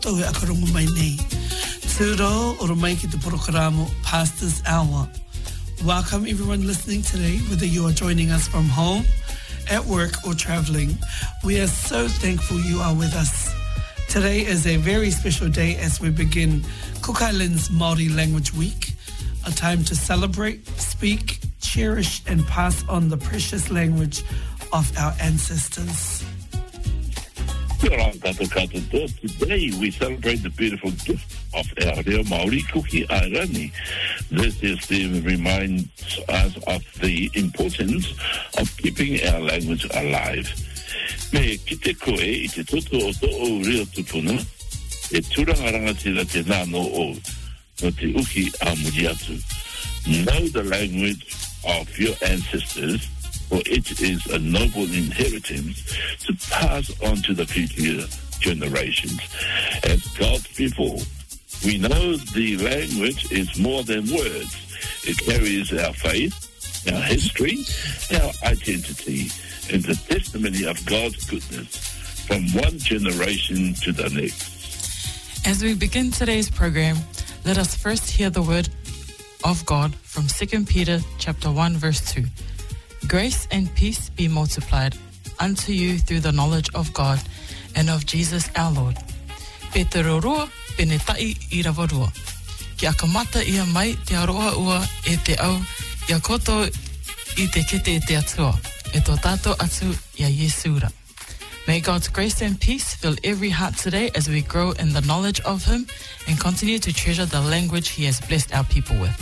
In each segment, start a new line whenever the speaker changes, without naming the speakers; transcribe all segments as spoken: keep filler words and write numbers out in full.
tau e akarongo mai nei. Tūro ora mai ki te porokaramo Pastors Hour. Welcome everyone listening today, whether you are joining us from home, at work or traveling. We are so thankful you are with us. Today is a very special day as we begin Cook Islands Māori Language Week, a time to celebrate, speak, cherish and pass on the precious language of our ancestors.
Today we celebrate the beautiful gift of our reo Māori kuki airani. This is to remind us of the importance of keeping our language alive. Me kite koe I te toto o to o reo tupuna, e tūrangaranga tira te nāno o, no te uki a muri atu. Know the language of your ancestors, for it is a noble inheritance to pass on to the future generations. As God's people, we know the language is more than words. It carries our faith, our history, our identity, and the testimony of God's goodness from one generation to the next.
As we begin today's program, let us first hear the word of God from Second Peter chapter one verse two. Grace and peace be multiplied unto you through the knowledge of God and of Jesus our Lord. Pe te roroa, pene tai I rawarua. Ki akamata ia mai te aroa ua e te au, ia koto I te kete e te atua, e tō tātou atu ia Yesura. May God's grace and peace fill every heart today as we grow in the knowledge of Him and continue to treasure the language He has blessed our people with.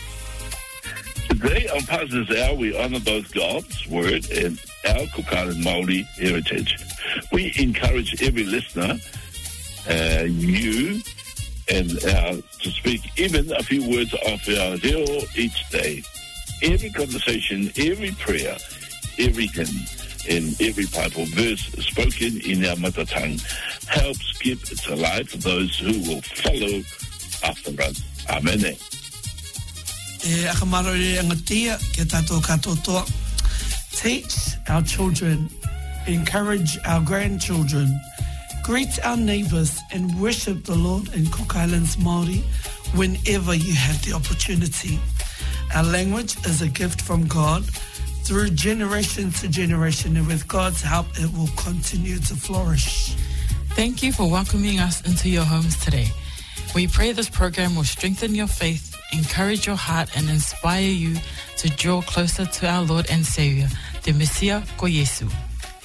Today on Pastors Hour, we honor both God's Word and our Cook Island Māori heritage. We encourage every listener, uh, you, and uh, to speak even a few words of our reo each day. Every conversation, every prayer, every hymn, and every Bible verse spoken in our mother tongue helps keep it alive for those who will follow after us. Amen.
E akamaro e angatia ke tātou katotoa. Teach our children, encourage our grandchildren, greet our neighbours and worship the Lord in Cook Islands Māori whenever you have the opportunity. Our language is a gift from God through generation to generation, and with God's help it will continue to flourish.
Thank you for welcoming us into your homes today. We pray this program will strengthen your faith, encourage your heart and inspire you to draw closer to our Lord and Saviour, the Messiah, ko Yesu.